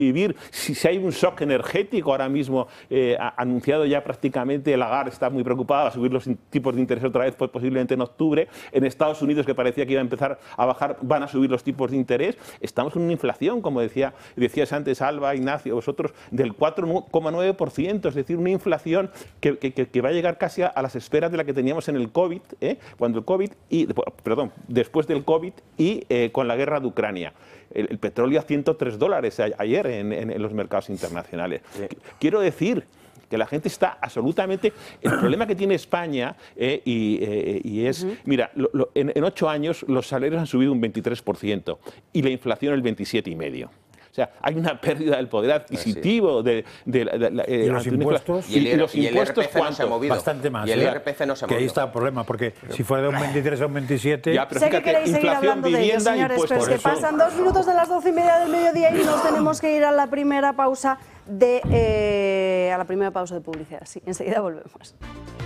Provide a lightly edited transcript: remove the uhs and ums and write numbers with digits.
vivir. Si hay un shock energético ahora mismo, anunciado ya prácticamente, Lagarde está muy preocupada, va a subir los tipos de interés otra vez, pues posiblemente en octubre. En Estados Unidos, que parecía que iba a empezar a bajar, van a subir los tipos de interés. Estamos en una inflación, como decías antes, Alba, Ignacio, vosotros, del 4,9%, es decir, una inflación que va a llegar casi a las esferas de la que teníamos en el COVID, después del COVID y con la guerra de Ucrania. El petróleo a $103 ayer en los mercados internacionales. Sí. Quiero decir que la gente está absolutamente... El problema que tiene España y es... Mira, en 8 años los salarios han subido un 23% y la inflación el 27,5%. O sea, hay una pérdida del poder adquisitivo ¿Y los impuestos? Y el IRPF no se ha movido. Bastante más. Y el IRPF no se ha movido. Que ahí está el problema, porque si fuera de un 23 a un 27... Ya, pero sé que queréis seguir hablando de ello, señores, pero es que pasan 2 minutos de las 12:30 del mediodía y nos tenemos que ir a la primera pausa de publicidad. Sí, enseguida volvemos.